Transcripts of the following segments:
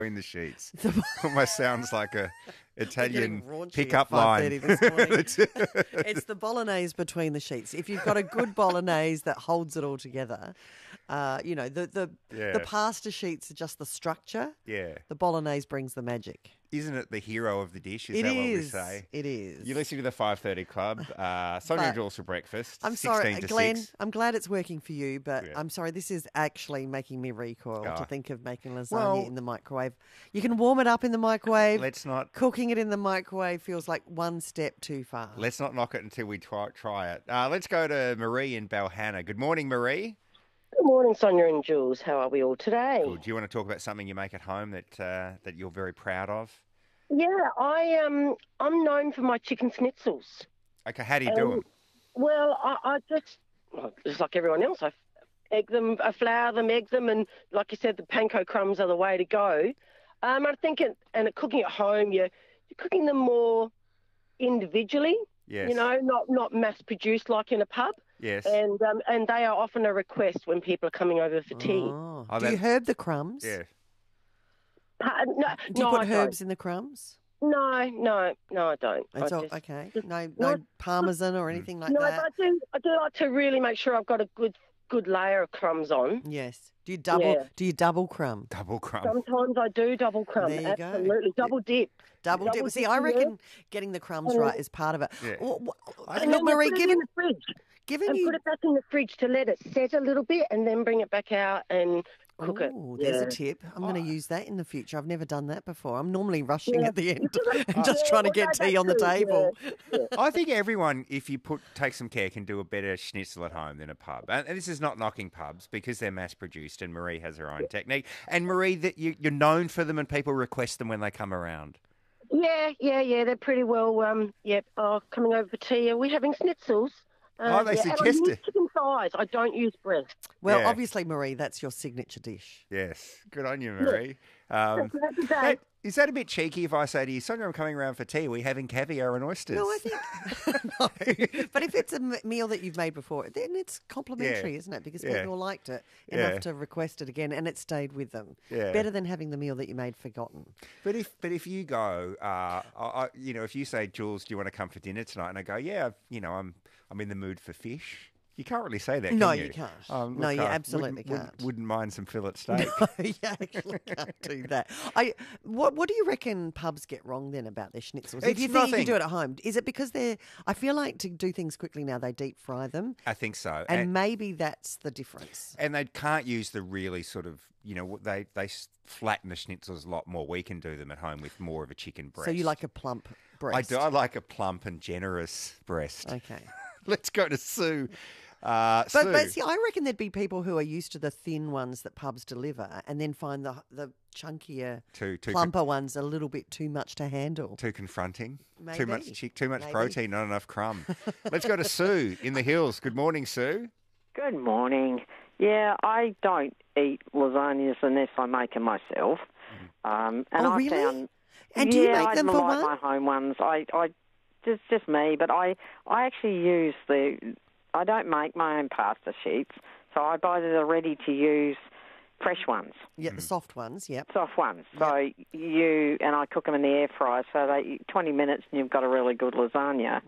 between the sheets. Almost sounds like a Italian pickup at 5:30 line. this morning. It's the bolognese between the sheets. If you've got a good bolognese that holds it all together, the pasta sheets are just the structure. Yeah. The bolognese brings the magic. Isn't it the hero of the dish? Is It that what we is. say? It is. You listen to the 5:30 Club. Sonia and Jules for breakfast. I'm 16 sorry, to Glenn. 6. I'm glad it's working for you, but Yeah. I'm sorry. This is actually making me recoil Oh. to think of making lasagna Well- in the microwave. You can warm it up in the microwave. Let's not Cooking it in the microwave feels like one step too far. knock it until we try it. Let's go to Marie in Balhanna. Good morning, Marie. Good morning, Sonia and Jules. How are we all today? Good. Do you want to talk about something you make at home that you're very proud of? Yeah, I'm known for my chicken schnitzels. Okay, how do you do them? Well, just like everyone else, I egg them, I flour them, egg them, and like you said, the panko crumbs are the way to go. I think, cooking at home, you're cooking them more individually. Yes. You know, not mass produced like in a pub. Yes. And they are often a request when people are coming over for tea. Oh. Oh, Do you that- herb the crumbs? Yeah. No, Do you no, put I herbs in the crumbs? don't. No, I don't. It's I all, just- okay. just- No What? parmesan or anything like No, that. but I do like to really make sure I've got a good layer of crumbs on. Yes. Do you double? Yeah. Do you double crumb? Double crumb. Sometimes I do double crumb. There you go. Absolutely, double dip. Double dip. See, I reckon getting the crumbs right is part of it. Yeah. And Look, then Marie, put it in the fridge given and you. put it back in the fridge to let it set a little bit, and then bring it back out and cook it. Oh, there's a tip. I'm going to use that in the future. I've never done that before. I'm normally rushing at the end and just trying to get tea on the table. I think everyone, if you take some care, can do a better schnitzel at home than a pub. And this is not knocking pubs because they're mass produced, and Marie has her own technique. And Marie, that you're known for them, and people request them when they come around. Yeah. They're pretty well. Coming over for tea. Are we having schnitzels? They And I suggest use it. chicken thighs. I don't use breast. Well, Yeah. obviously, Marie, that's your signature dish. Yes, good on you, Marie. That's the day. Is that a bit cheeky if I say to you, Sonia, I'm coming around for tea, are we having caviar and oysters? No, I think no. But if it's a meal that you've made before, then it's complimentary, Yeah. isn't it? Because Yeah. people liked it Yeah. enough to request it again, and it stayed with them. Yeah. Better than having the meal that you made forgotten. But if you go, if you say, Jules, do you want to come for dinner tonight? And I go, yeah, I'm in the mood for fish. You can't really say that, can No, you? you can't. Look, No, you I absolutely wouldn't can't. Wouldn't mind some fillet steak. You actually can't do that. What do you reckon pubs get wrong then about their schnitzels? If It's you think you nothing. can do it at home, is it because I feel like to do things quickly now, they deep fry them, I think so. and maybe that's the difference. And they can't use the really sort of, they flatten the schnitzels a lot more. We can do them at home with more of a chicken breast. So you like a plump breast? I do. I like a plump and generous breast. Okay. Let's go to Sue. But Sue. see, I reckon there'd be people who are used to the thin ones that pubs deliver, and then find the chunkier, Too plumper ones a little bit too much to handle. Too confronting. Too Maybe. much too much Maybe. protein, not enough crumb. Let's go to Sue in the hills. Good morning, Sue. Good morning. Yeah, I don't eat lasagnas unless I make them myself. And Oh, I really? found, And do you make I them for like one? my home ones. I just me, but I actually use I don't make my own pasta sheets, so I buy the ready-to-use fresh ones, Yeah, the soft ones. Yep. soft ones. So I cook them in the air fryer, so 20 minutes and you've got a really good lasagna.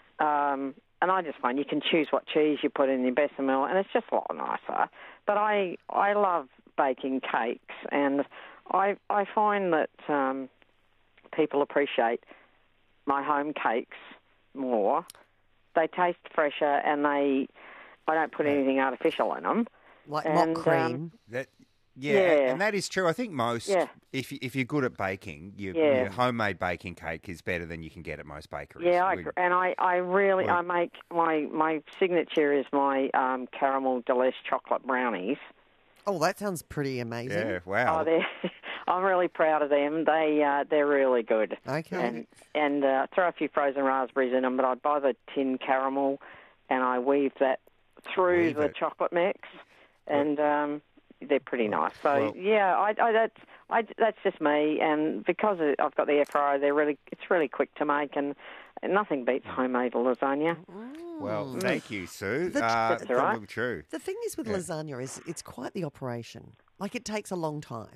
And I just find you can choose what cheese you put in your bechamel, and it's just a lot nicer. But I love baking cakes, and I find that people appreciate my home cakes more. They taste fresher, and I don't put anything artificial in them. Like And, mock cream. Yeah. And that is true. I think most, Yeah. if you're good at baking, your homemade baking cake is better than you can get at most bakeries. Yeah, I agree. And I really Well- I make my signature is my caramel delish chocolate brownies. Oh, that sounds pretty amazing. Yeah, wow. Oh, I'm really proud of them. They're really good. Okay. And throw a few frozen raspberries in them, but I buy the tin caramel and I weave that through Weave the it. chocolate mix, and they're pretty nice. So Well- that's just me, and because I've got the air fryer, it's really quick to make, and nothing beats homemade lasagna. Well, thank you, Sue. That's all right. Probably true. The thing is with lasagna is it's quite the operation. Like it takes a long time.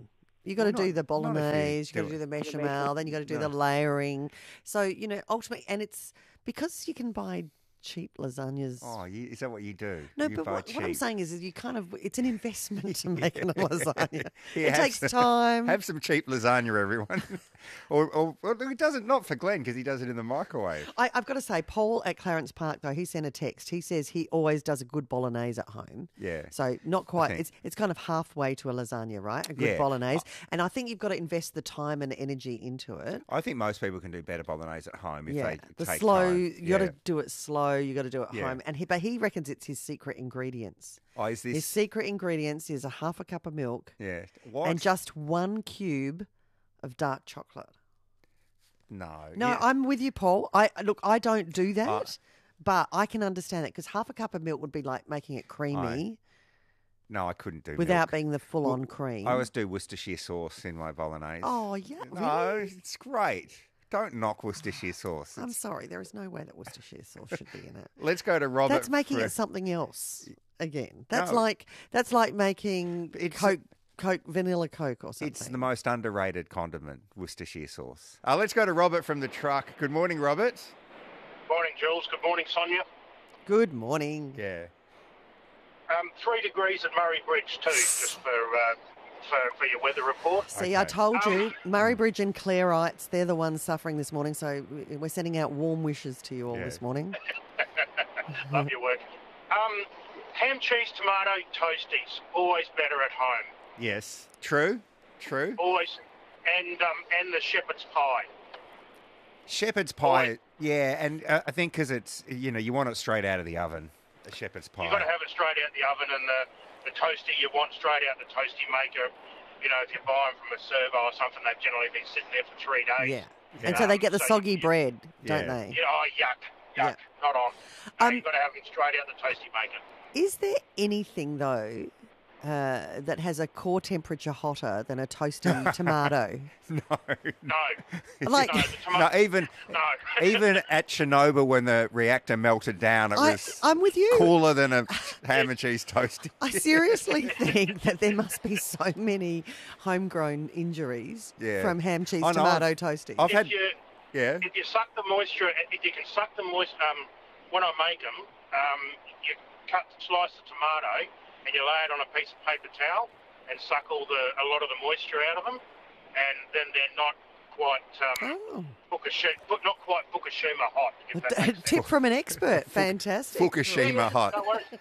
You got to do the not if you bolognese, you got to do do it. the bechamel, then you got to do the layering. So, ultimately, and it's because you can buy cheap lasagnas. Oh, is that what you do? No, you but buy what I'm cheap? saying is you it's an investment to make a lasagna. Yeah, It takes time. Have some cheap lasagna, everyone. or he does it not for Glenn because he does it in the microwave. I've got to say, Paul at Clarence Park, though, he sent a text. He says he always does a good bolognese at home. Yeah. So not quite. think. It's kind of halfway to a lasagna, right? A good Yeah. bolognese. And I think you've got to invest the time and energy into it. I think most people can do better bolognese at home if they The take slow, time. you got to do it slow. You got to do it Yeah. home. But he reckons it's his secret ingredients. Oh, is His this? secret ingredients is a half a cup of milk Yeah. What? and just 1 cube of dark chocolate. No. No, yeah. I'm with you, Paul. I don't do that, but I can understand that because half a cup of milk would be like making it creamy No, I couldn't do without milk. being the full-on cream. I always do Worcestershire sauce in my bolognese. Oh, yeah, No, really? it's great. Don't knock Worcestershire sauce. I'm sorry, there is no way that Worcestershire sauce should be in it. Let's go to Robert. That's making for- it something else again. That's No. like making It's- Coke, vanilla Coke or something. It's the most underrated condiment, Worcestershire sauce. Let's go to Robert from the truck. Good morning, Robert. Morning, Jules. Good morning, Sonia. Good morning. Yeah. 3 degrees at Murray Bridge too, just for your weather report. See, I Okay. told you, Murray Bridge and Clareites, they're the ones suffering this morning. So we're sending out warm wishes to you all Yeah. this morning. Love your work. Ham, cheese, tomato, toasties. Always better at home. Yes. True. Always. And the shepherd's pie. Shepherd's pie. Yeah, and I think because it's, you want it straight out of the oven, the shepherd's pie. You've got to have it straight out the oven, and the toasty you want straight out the toasty maker. If you buy them from a servo or something, they've generally been sitting there for 3 days. Yeah. And so they get the soggy bread, don't Yeah. they? Oh, yuck. Yeah. Not on. You've got to have them straight out the toasty maker. Is there anything, though, that has a core temperature hotter than a toasty tomato? No. No. Like- no, the No, tomato, no. even at Chernobyl when the reactor melted down, it was I'm with you. cooler than a ham and cheese toasty. I seriously think that there must be so many homegrown injuries Yeah. from ham, cheese, I know, tomato toasties. I've had, If you, yeah. if you suck the moisture, if you can suck the moisture, when I make them, you slice the tomato and you lay it on a piece of paper towel and suck a lot of the moisture out of them, and then they're not quite Oh. not quite Fukushima hot. If that makes sense. Tip from an expert. Fantastic. Fukushima hot. No worries.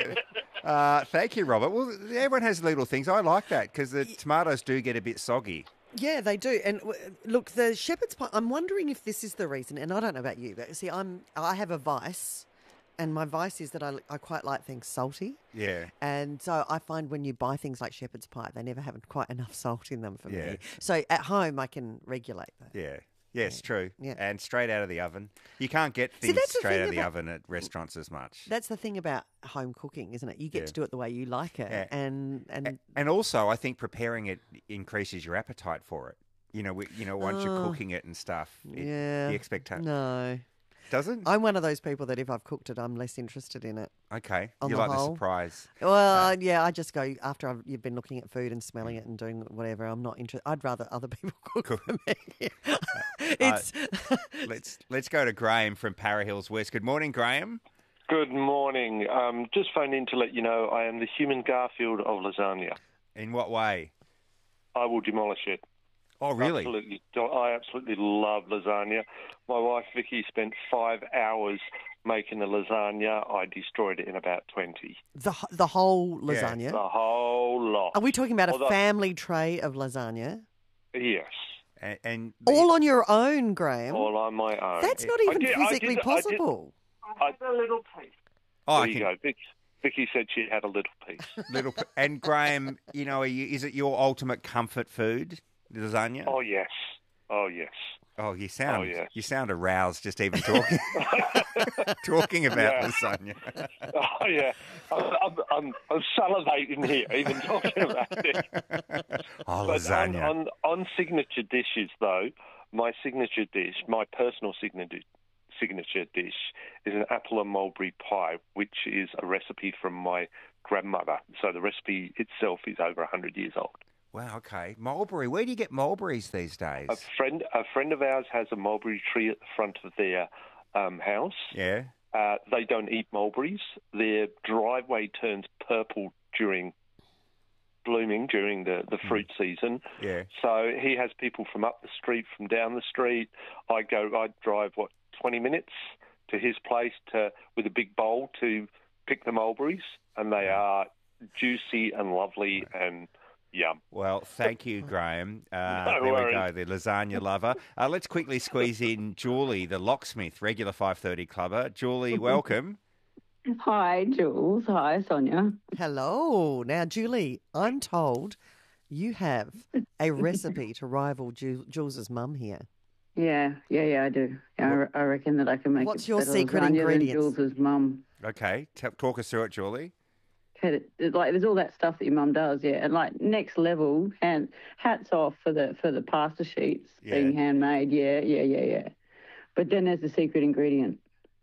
Yeah. Thank you, Robert. Well, everyone has little things. I like that because the tomatoes do get a bit soggy. Yeah, they do. And look, the shepherd's pie, I'm wondering if this is the reason, and I don't know about you, but see, I have a vice, and my vice is that I quite like things salty. Yeah. And so I find when you buy things like shepherd's pie, they never have quite enough salt in them for Yeah. me. So at home, I can regulate that. Yeah. Yes, true. Yeah. And straight out of the oven. You can't get things that's the straight thing out of the about- oven at restaurants as much. That's the thing about home cooking, isn't it? You get Yeah. to do it the way you like it. Yeah. And And also, I think preparing it increases your appetite for it. Once you're cooking it and stuff. yeah. The expectation. No. Doesn't? I'm one of those people that if I've cooked it, I'm less interested in it. Okay. On You the like the whole. surprise. Well, yeah, I just go after you've been looking at food and smelling it and doing whatever. I'm not interested. I'd rather other people cook for me. It's Let's go to Graham from Para Hills West. Good morning, Graham. Good morning. Just phoned in to let you know I am the human Garfield of lasagna. In what way? I will demolish it. Oh, really? Absolutely. I absolutely love lasagna. My wife Vicky spent 5 hours making the lasagna. I destroyed it in about 20. the whole lasagna. The whole lot. Are we talking about a Although- family tray of lasagna? Yes. And All on your own, Graham. All on my own. That's not I even did- physically I did- possible. A little piece. Oh, There you go. Vicky said she had a little piece. And Graham, is it your ultimate comfort food, lasagna? Oh, yes. Oh, yes. Oh, you sound yes. you sound aroused just even talking talking about Yeah. lasagna. Oh, yeah. I'm salivating here, even talking about it. Oh, But lasagna. on signature dishes, though, my signature dish, my personal signature dish, is an apple and mulberry pie, which is a recipe from my grandmother. So the recipe itself is over 100 years old. Wow, okay. Mulberry. Where do you get mulberries these days? A friend of ours has a mulberry tree at the front of their house. Yeah. They don't eat mulberries. Their driveway turns purple during the fruit season. Yeah. So he has people from up the street, from down the street. I drive 20 minutes to his place with a big bowl to pick the mulberries, and they are juicy and lovely and yum. Well, thank you, Graham. No there worries. we go, the lasagna lover. Let's quickly squeeze in Julie, the locksmith, regular 5:30 clubber. Julie, welcome. Hi, Jules. Hi, Sonia. Hello. Now, Julie, I'm told you have a recipe to rival Jules's mum here. Yeah, I do. I reckon that I can make What's it your better secret lasagna than ingredients? Jules's mum. Okay, talk us through it, Julie. There's all that stuff that your mum does, yeah, and like next level. And hats off for the pasta sheets being handmade. Yeah. But then there's the secret ingredient.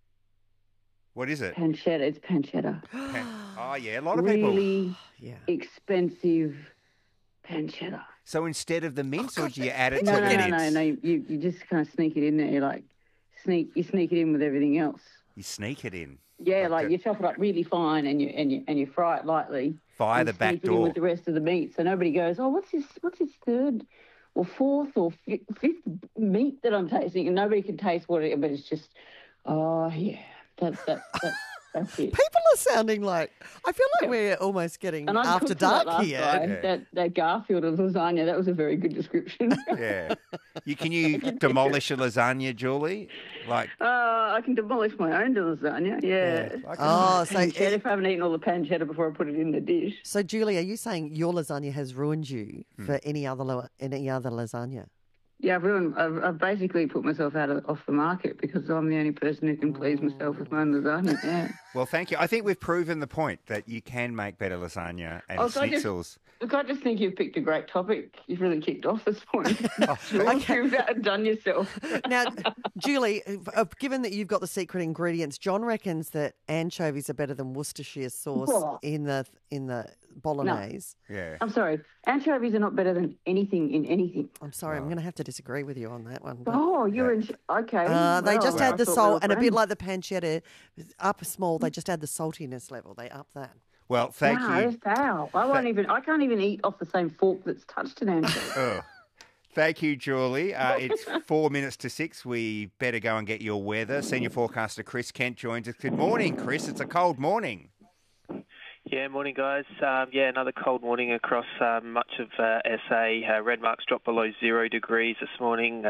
What is it? Pancetta. It's pancetta. Oh, yeah, a lot of people. Really Yeah. expensive pancetta. So instead of the mince, or do you add it No, to the no, mince? no. You just kind of sneak it in there. You sneak it in with everything else. You sneak it in. Yeah, like the- you chop it up really fine and you fry it lightly. Via and the back sneak it in door. with the rest of the meat, so nobody goes, oh, what's this third or fourth or fifth meat that I'm tasting, and nobody can taste what it is, but it's just, oh yeah, that's it. People are sounding like, I feel like we're almost getting And I after cooked for that dark last here. guy, Yeah. that Garfield of lasagna, that was a very good description. Yeah. Can you demolish a lasagna, Julie? Like, I can demolish my own lasagna, yeah. Oh, so Pancetta, if I haven't eaten all the pancetta before I put it in the dish. So, Julie, are you saying your lasagna has ruined you for any other lasagna? Yeah, I've basically put myself off the market because I'm the only person who can please myself with my own lasagna. Yeah. well, thank you. I think we've proven the point that you can make better lasagna and schnitzels. Look, I just think you've picked a great topic. You've really kicked off this morning. Okay. You've outdone yourself. Now, Julie, given that you've got the secret ingredients, John reckons that anchovies are better than Worcestershire sauce Oh. in the bolognese. Yeah. I'm sorry. Anchovies are not better than anything in anything. I'm sorry, I'm going to have to disagree with you on that one. but- Oh, you're in... Okay. They Well, just I add the thought we salt, were and a bit friends. like the pancetta, up small, they just add the saltiness level. They up that. Well, thank No, you. it's foul. I can't even eat off the same fork that's touched an anchovy. Oh. Thank you, Julie. It's 4 minutes to 6. We better go and get your weather. Senior forecaster Chris Kent joins us. Good morning, Chris. It's a cold morning. Yeah, morning, guys. Another cold morning across much of SA. Red Mark's dropped below 0 degrees this morning,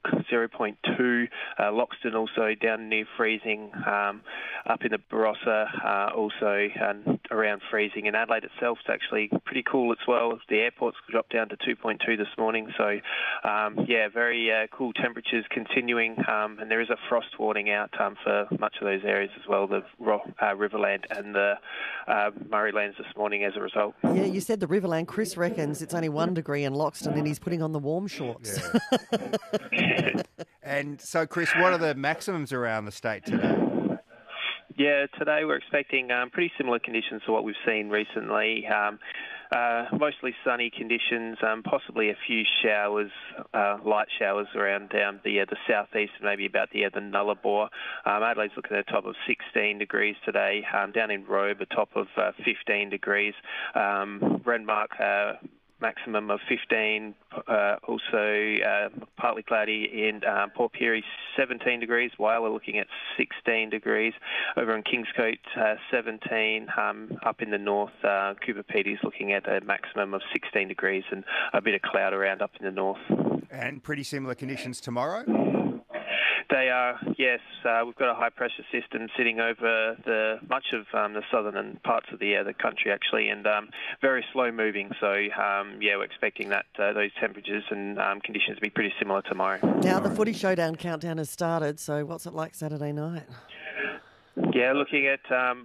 0.2. Loxton also down near freezing. Up in the Barossa, also around freezing. In Adelaide itself, it's actually pretty cool as well. The airport's dropped down to 2.2 this morning. So, very cool temperatures continuing. And there is a frost warning out for much of those areas as well, the Riverland and the Murraylands this morning as a result. Yeah, you said the Riverland. Chris reckons it's only 1 degree in Loxton and he's putting on the warm shorts. And so, Chris, what are the maximums around the state today? Yeah, today we're expecting pretty similar conditions to what we've seen recently. Mostly sunny conditions, possibly a few showers, light showers around the southeast, maybe about the Nullarbor. Adelaide's looking at a top of 16 degrees today. Down in Robe, a top of 15 degrees. Renmark, maximum of 15. Also partly cloudy in Port Pirie, 17 degrees. While we're looking at 16 degrees. Over in Kingscote, 17. Up in the north, Cooper Petey's looking at a maximum of 16 degrees and a bit of cloud around up in the north. And pretty similar conditions tomorrow? They are, yes. We've got a high-pressure system sitting over much of the southern parts of the country, actually, and very slow-moving. So, we're expecting that those temperatures and conditions to be pretty similar tomorrow. Now, the footy showdown countdown has started, so what's it like Saturday night? Yeah, looking at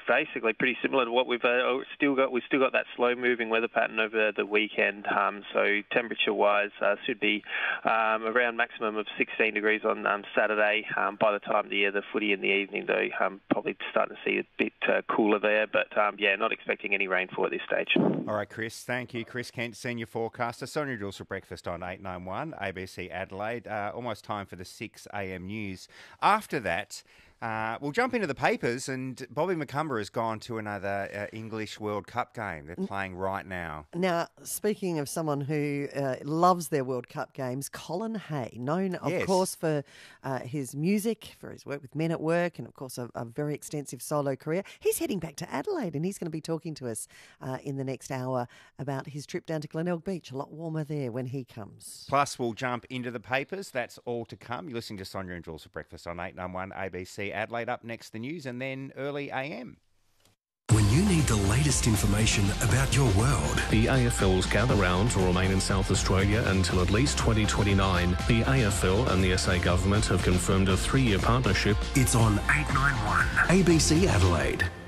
basically pretty similar to what we've still got. We've still got that slow-moving weather pattern over the weekend. So temperature-wise, should be around maximum of 16 degrees on Saturday. By the time the footy in the evening, though, probably starting to see a bit cooler there. But not expecting any rainfall at this stage. All right, Chris. Thank you, Chris Kent, senior forecaster. Sonia Jules for breakfast on 891 ABC Adelaide. Almost time for the 6 a.m. news. After that, we'll jump into the papers, and Bobby McCumber has gone to another English World Cup game. They're playing right now. Now, speaking of someone who loves their World Cup games, Colin Hay, known, of course, for his music, for his work with Men at Work, and, of course, a very extensive solo career. He's heading back to Adelaide, and he's going to be talking to us in the next hour about his trip down to Glenelg Beach. A lot warmer there when he comes. Plus, we'll jump into the papers. That's all to come. You're listening to Sonia and Jules for breakfast on 891 ABC Adelaide. Up next, the news, and then early AM. When you need the latest information about your world. The AFL's gather rounds will remain in South Australia until at least 2029. The AFL and the SA government have confirmed a 3-year partnership. It's on 891 ABC Adelaide.